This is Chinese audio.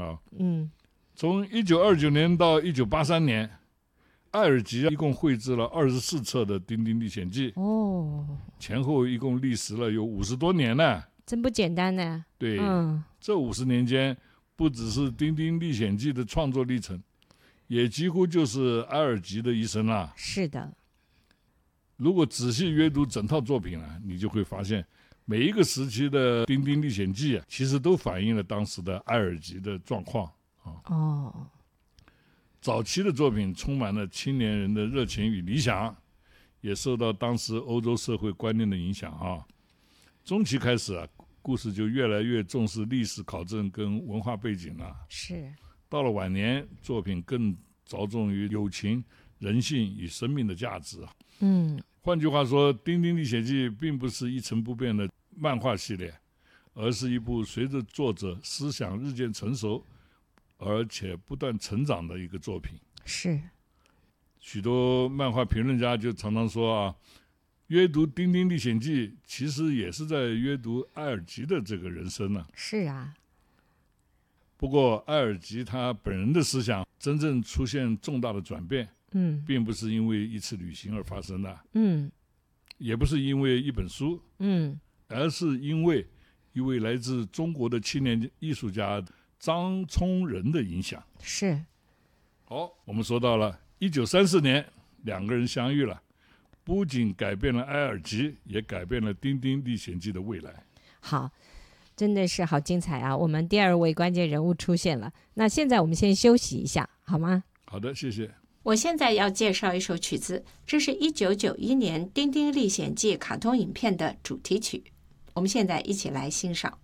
哈。 嗯， 从1929年到1983年，埃尔吉一共绘制了24册的《丁丁历险记》，前后一共历时了有50多年呢， 真不简单呢。 对，这50年间，不只是《丁丁历险记》的创作历程，也几乎就是埃尔吉的一生啦。 是的， 如果仔细阅读整套作品啊，你就会发现，每一个时期的《丁丁历险记》啊，其实都反映了当时的埃尔吉的状况啊。早期的作品充满了青年人的热情与理想，也受到当时欧洲社会观念的影响啊。中期开始啊，故事就越来越重视历史考证跟文化背景了。 是。 到了晚年，作品更着重于友情、人性与生命的价值。换句话说，《丁丁历险记》并不是一成不变的漫画系列，而是一部随着作者思想日渐成熟而且不断成长的一个作品。 是。 许多漫画评论家就常常说啊，阅读《丁丁历险记》其实也是在阅读埃尔吉的这个人生啊。 是啊。 不过埃尔吉他本人的思想真正出现重大的转变，并不是因为一次旅行而发生的，也不是因为一本书，而是因为一位来自中国的青年艺术家张聪仁的影响。 是。 好，我们说到了1934年，两个人相遇了，不仅改变了埃尔吉，也改变了《丁丁历险记》的未来。 好，真的是好精彩啊！我们第二位关键人物出现了，那现在我们先休息一下，好吗？ 好的，谢谢。 我现在要介绍一首曲子，这是1991年《丁丁历险记》卡通影片的主题曲，我们现在一起来欣赏。